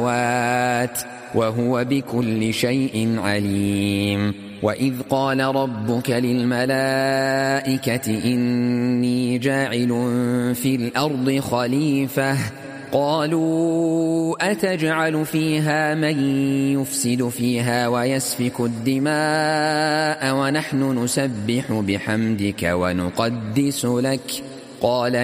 وهو بكل شيء عليم. وإذ قال ربك للملائكة إني جاعل في الأرض خليفة قالوا أتجعل فيها من يفسد فيها ويسفك الدماء ونحن نسبح بحمدك ونقدس لك قال